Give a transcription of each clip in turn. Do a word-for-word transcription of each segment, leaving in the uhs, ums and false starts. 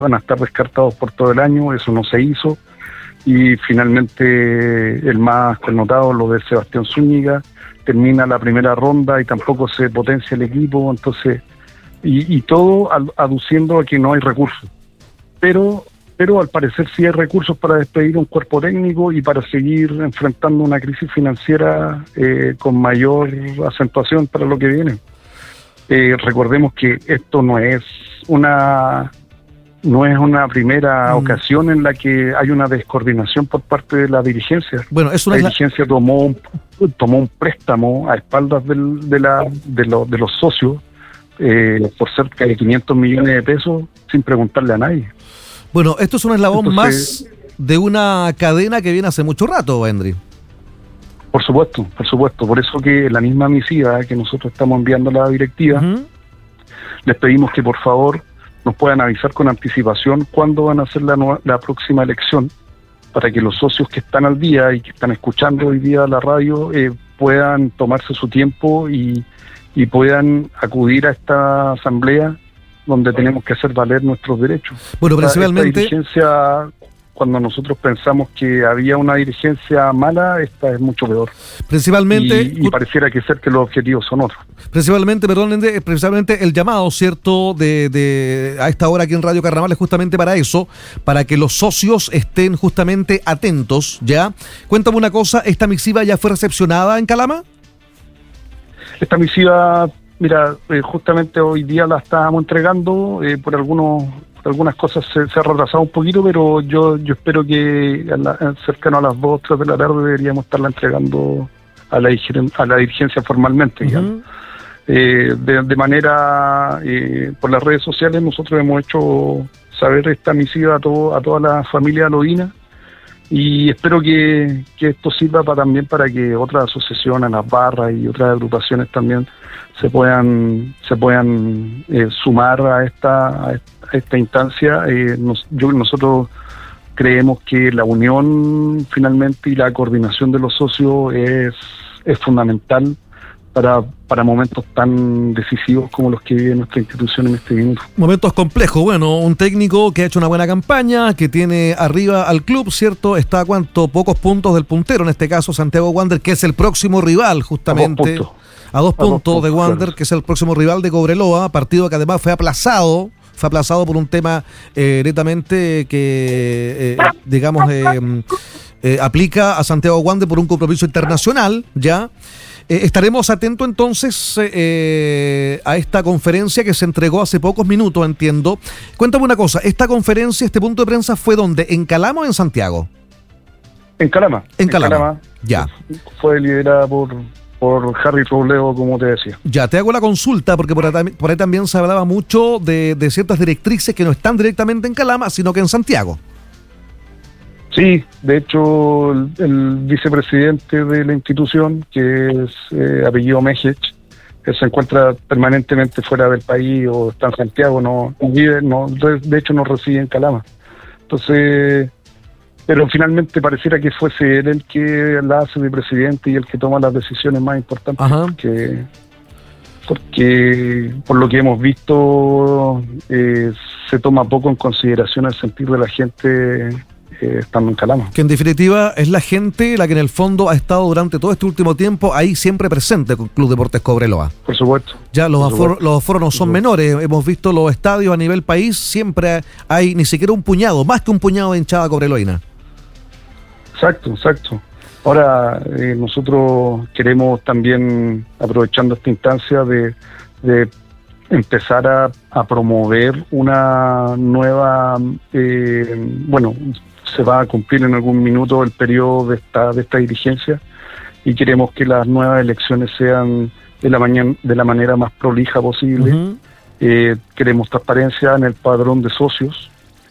van a estar descartados por todo el año, eso no se hizo. Y finalmente el más connotado, lo de Sebastián Zúñiga, termina la primera ronda y tampoco se potencia el equipo, entonces, y, y todo aduciendo a que no hay recursos. Pero, pero al parecer sí hay recursos para despedir un cuerpo técnico y para seguir enfrentando una crisis financiera eh, con mayor acentuación para lo que viene. Eh, recordemos que esto no es una... No es una primera mm. ocasión en la que hay una descoordinación por parte de la dirigencia. Bueno, eso la es dirigencia la... tomó un, tomó un préstamo a espaldas del, de, la, de, lo, de los socios eh, por cerca de quinientos millones de pesos sin preguntarle a nadie. Bueno, esto es un eslabón Entonces, más de una cadena que viene hace mucho rato, Hendry. Por supuesto, por supuesto. Por eso que la misma misiva que nosotros estamos enviando a la directiva, uh-huh. les pedimos que por favor nos puedan avisar con anticipación cuándo van a hacer la, nueva, la próxima elección, para que los socios que están al día y que están escuchando hoy día la radio eh, puedan tomarse su tiempo y, y puedan acudir a esta asamblea donde tenemos que hacer valer nuestros derechos. Bueno, principalmente... Esta dirigencia, cuando nosotros pensamos que había una dirigencia mala, esta es mucho peor. Principalmente... Y, y pareciera que ser que los objetivos son otros. Principalmente, perdón, principalmente el llamado, ¿cierto?, de, de a esta hora aquí en Radio Carnaval es justamente para eso, para que los socios estén justamente atentos, ¿ya? Cuéntame una cosa, ¿esta misiva ya fue recepcionada en Calama? Esta misiva, mira, eh, justamente hoy día la estábamos entregando, eh, por algunos... algunas cosas se, se ha retrasado un poquito, pero yo yo espero que a la, cercano a las dos, tres de la tarde deberíamos estarla entregando a la, a la dirigencia formalmente, digamos. Uh-huh. Eh, de, de manera, eh, por las redes sociales nosotros hemos hecho saber esta misiva a, todo, a toda la familia lodina y espero que, que esto sirva para, también para que otras asociaciones, las barras y otras agrupaciones también se puedan se puedan eh, sumar a esta a esta instancia. Eh, nos, yo, nosotros creemos que la unión finalmente y la coordinación de los socios es, es fundamental para, para momentos tan decisivos como los que vive nuestra institución en este minuto. Momentos complejos, bueno, un técnico que ha hecho una buena campaña, que tiene arriba al club, ¿cierto? Está a cuánto, pocos puntos del puntero, en este caso Santiago Wander, que es el próximo rival justamente. A dos puntos, a dos puntos, a dos puntos de Wander, claro. Que es el próximo rival de Cobreloa, partido que además fue aplazado. Fue aplazado por un tema eh, netamente que, eh, digamos, eh, eh, aplica a Santiago Wander por un compromiso internacional, ¿ya? Eh, estaremos atentos entonces eh, a esta conferencia que se entregó hace pocos minutos, entiendo. Cuéntame una cosa, ¿esta conferencia, este punto de prensa fue dónde? ¿En Calama o en Santiago? En Calama. En Calama, en Calama. Ya. Fue liderada por... por Harry Robledo, como te decía. Ya, te hago la consulta, porque por ahí, por ahí también se hablaba mucho de, de ciertas directrices que no están directamente en Calama, sino que en Santiago. Sí, de hecho, el, el vicepresidente de la institución, que es eh, apellido Mejech, que se encuentra permanentemente fuera del país o está en Santiago, no vive, no, de hecho no reside en Calama. Entonces... pero finalmente pareciera que fuese él el que la hace de presidente y el que toma las decisiones más importantes. Ajá. porque porque por lo que hemos visto eh, se toma poco en consideración el sentir de la gente eh, estando en Calama. Que en definitiva es la gente la que en el fondo ha estado durante todo este último tiempo ahí siempre presente con Club Deportes Cobreloa. Por supuesto. Ya los aforos, los aforos no son menores, hemos visto los estadios a nivel país, siempre hay ni siquiera un puñado, más que un puñado de hinchada cobreloina. Exacto, exacto. Ahora eh, nosotros queremos también, aprovechando esta instancia, de, de empezar a, a promover una nueva, eh, bueno, se va a cumplir en algún minuto el periodo de esta de esta dirigencia y queremos que las nuevas elecciones sean de la mañana, de la manera más prolija posible. Uh-huh. Eh, queremos transparencia en el padrón de socios.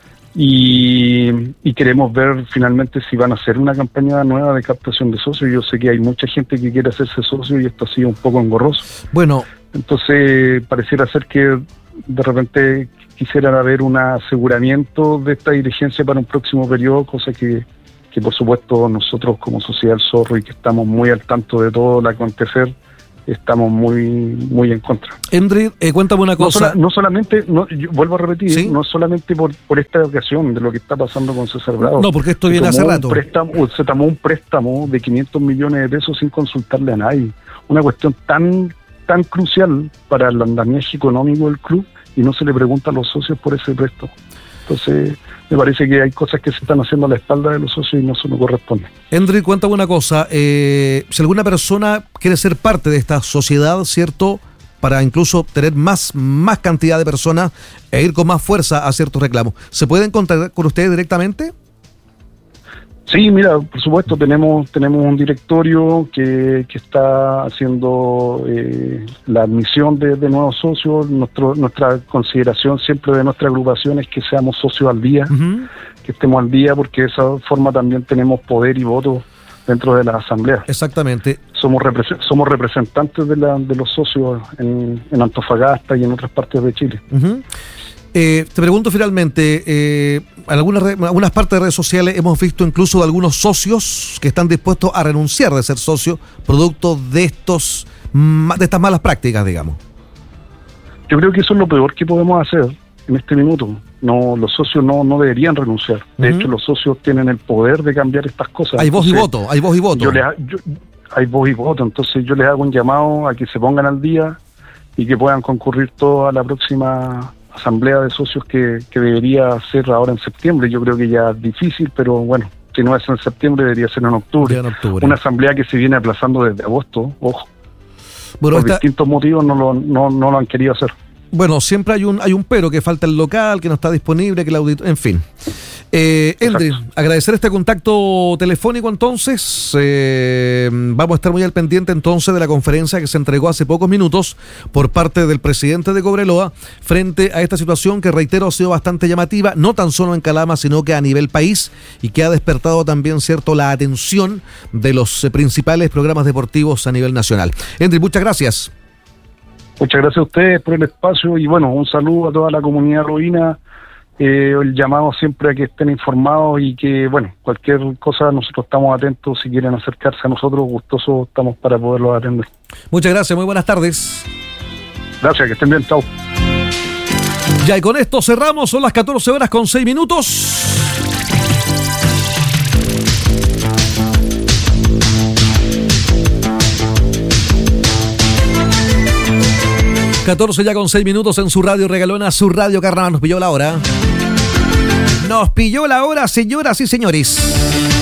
Y, y queremos ver finalmente si van a hacer una campaña nueva de captación de socios. Yo sé que hay mucha gente que quiere hacerse socio y esto ha sido un poco engorroso. Bueno, entonces pareciera ser que de repente quisieran haber un aseguramiento de esta dirigencia para un próximo periodo, cosa que, que por supuesto nosotros como Sociedad del Zorro y que estamos muy al tanto de todo el acontecer, estamos muy muy en contra. Endry, eh, cuéntame una cosa. No, sola, no solamente, no, yo vuelvo a repetir, ¿Sí? no solamente por, por esta ocasión de lo que está pasando con César Bravo. No, porque esto viene hace rato. Préstamo, se tomó un préstamo de quinientos millones de pesos sin consultarle a nadie. Una cuestión tan tan crucial para el andamiaje económico del club y no se le pregunta a los socios por ese préstamo. Entonces, me parece que hay cosas que se están haciendo a la espalda de los socios y no se nos corresponde. Endry, cuéntame una cosa. Eh, si alguna persona quiere ser parte de esta sociedad, ¿cierto?, para incluso tener más, más cantidad de personas e ir con más fuerza a ciertos reclamos, ¿se pueden contactar con ustedes directamente? Sí, mira, por supuesto, tenemos tenemos un directorio que, que está haciendo eh, la admisión de, de nuevos socios. Nuestro, nuestra consideración siempre de nuestra agrupación es que seamos socios al día, uh-huh. que estemos al día, porque de esa forma también tenemos poder y voto dentro de la asamblea. Exactamente. Somos repre- somos representantes de, la, de los socios en, en Antofagasta y en otras partes de Chile. Uh-huh. Eh, te pregunto finalmente, eh, en algunas, re- algunas partes de redes sociales hemos visto incluso de algunos socios que están dispuestos a renunciar de ser socios producto de estos de estas malas prácticas, digamos. Yo creo que eso es lo peor que podemos hacer en este minuto. No, los socios no, no deberían renunciar. De uh-huh. hecho, los socios tienen el poder de cambiar estas cosas. Hay voz Entonces, y voto, hay voz y voto. Yo les, yo, hay voz y voto, entonces yo les hago un llamado a que se pongan al día y que puedan concurrir todos a la próxima asamblea de socios que, que debería ser ahora en septiembre. Yo creo que ya es difícil, pero bueno, si no es en septiembre debería ser en octubre. en octubre. Una asamblea que se viene aplazando desde agosto, ojo. Bueno, por esta... distintos motivos no lo, no, no lo han querido hacer. Bueno, siempre hay un hay un pero, que falta el local, que no está disponible, que el auditor, en fin. Eh, Endry, agradecer este contacto telefónico entonces. Eh, vamos a estar muy al pendiente entonces de la conferencia que se entregó hace pocos minutos por parte del presidente de Cobreloa frente a esta situación que, reitero, ha sido bastante llamativa, no tan solo en Calama, sino que a nivel país, y que ha despertado también, cierto, la atención de los eh, principales programas deportivos a nivel nacional. Endry, muchas gracias. Muchas gracias a ustedes por el espacio y bueno, un saludo a toda la comunidad roína. Eh, el llamado siempre a que estén informados y que, bueno, cualquier cosa nosotros estamos atentos. Si quieren acercarse a nosotros, gustosos estamos para poderlos atender. Muchas gracias, muy buenas tardes. Gracias, que estén bien, chao. Ya, y con esto cerramos, son las catorce horas con seis minutos. catorce ya con seis minutos en su radio regalona, su radio Carnaval. Nos pilló la hora. Nos pilló la hora, señoras y señores.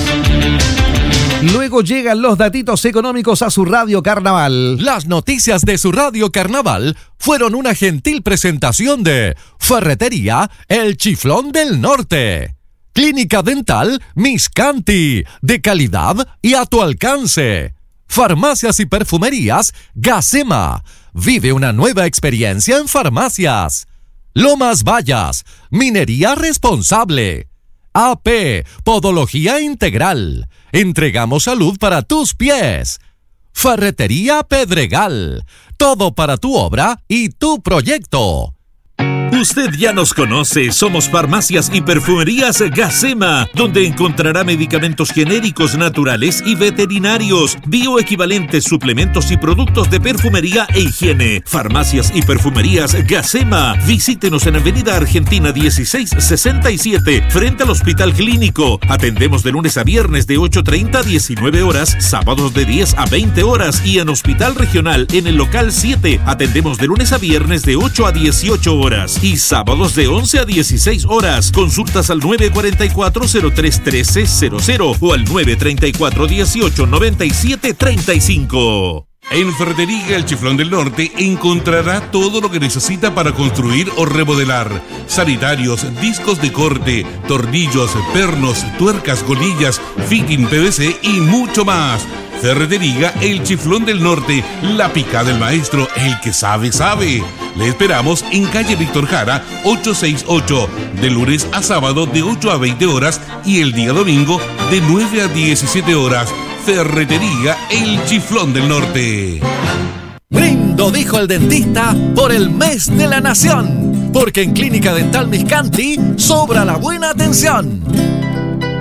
Luego llegan los datitos económicos a su radio Carnaval. Las noticias de su radio Carnaval fueron una gentil presentación de Ferretería El Chiflón del Norte. Clínica Dental Miscanti, de calidad y a tu alcance. Farmacias y perfumerías Gacema. Vive una nueva experiencia en farmacias. Lomas Vallas, minería responsable. A P, Podología Integral. Entregamos salud para tus pies. Ferretería Pedregal. Todo para tu obra y tu proyecto. Usted ya nos conoce, somos Farmacias y Perfumerías Gacema, donde encontrará medicamentos genéricos, naturales y veterinarios, bioequivalentes, suplementos y productos de perfumería e higiene. Farmacias y Perfumerías Gacema. Visítenos en Avenida Argentina dieciséis sesenta y siete, frente al Hospital Clínico. Atendemos de lunes a viernes de ocho treinta a diecinueve horas, sábados de diez a veinte horas y en Hospital Regional en el local siete. Atendemos de lunes a viernes de ocho a dieciocho horas. Y sábados de once a dieciséis horas. Consultas al nueve cuatro cuatro, cero tres uno tres cero cero o al nueve tres cuatro, dieciocho, noventa y siete, treinta y cinco. En Ferretería El Chiflón del Norte encontrará todo lo que necesita para construir o remodelar. Sanitarios, discos de corte, tornillos, pernos, tuercas, colillas, fitting P V C y mucho más. Ferretería El Chiflón del Norte, la pica del maestro, el que sabe, sabe. Le esperamos en calle Víctor Jara, ochocientos sesenta y ocho, de lunes a sábado de ocho a veinte horas y el día domingo de nueve a diecisiete horas. Ferretería El Chiflón del Norte. Brindo, dijo el dentista, por el mes de la nación, porque en Clínica Dental Miscanti sobra la buena atención.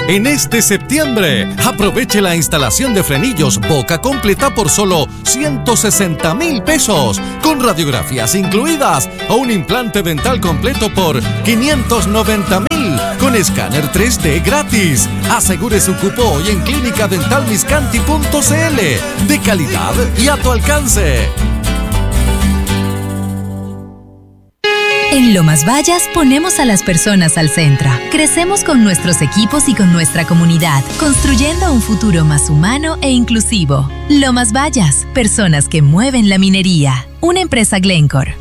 En este septiembre, aproveche la instalación de frenillos boca completa por solo ciento sesenta mil pesos, con radiografías incluidas, o un implante dental completo por quinientos noventa mil, con escáner tres D gratis. Asegure su cupo hoy en clínica dental miscanti punto c l, de calidad y a tu alcance. En Lomas Vallas ponemos a las personas al centro. Crecemos con nuestros equipos y con nuestra comunidad, construyendo un futuro más humano e inclusivo. Lomas Vallas, personas que mueven la minería. Una empresa Glencore.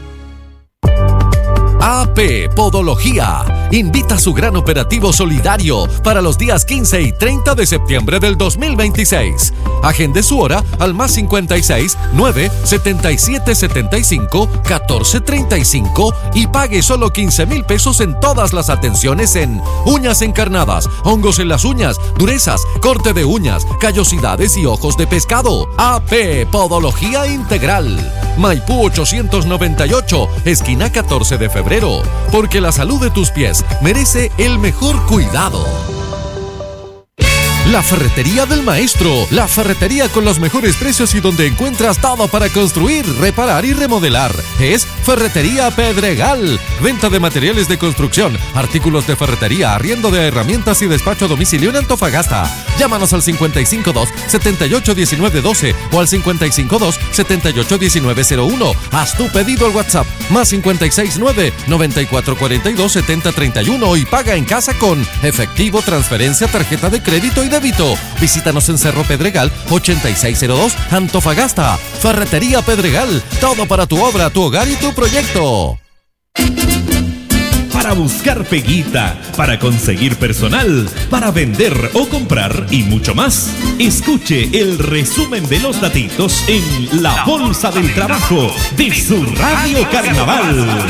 A P Podología invita a su gran operativo solidario para los días quince y treinta de septiembre del dos mil veintiséis. Agende su hora al más cincuenta y seis, nueve, setenta y siete, setenta y cinco, catorce, treinta y cinco y pague solo quince mil pesos en todas las atenciones en uñas encarnadas, hongos en las uñas, durezas, corte de uñas, callosidades y ojos de pescado. A P Podología Integral. Maipú ochocientos noventa y ocho, esquina catorce de febrero. Porque la salud de tus pies merece el mejor cuidado. La Ferretería del Maestro, la ferretería con los mejores precios y donde encuentras todo para construir, reparar y remodelar. Es Ferretería Pedregal. Venta de materiales de construcción, artículos de ferretería, arriendo de herramientas y despacho a domicilio en Antofagasta. Llámanos al cincuenta y cinco dos, setenta y ocho, diecinueve, doce o al cincuenta y cinco dos, setenta y ocho, diecinueve, cero uno. Haz tu pedido al WhatsApp más cincuenta y seis nueve, noventa y cuatro cuarenta y dos, setenta treinta y uno y paga en casa con efectivo, transferencia, tarjeta de crédito y débito. Visítanos en Cerro Pedregal ochenta y seis cero dos, Antofagasta. Ferretería Pedregal, todo para tu obra, tu hogar y tu proyecto. Para buscar peguita, para conseguir personal, para vender o comprar y mucho más. Escuche el resumen de los datitos en La Bolsa del Trabajo de su Radio Carnaval.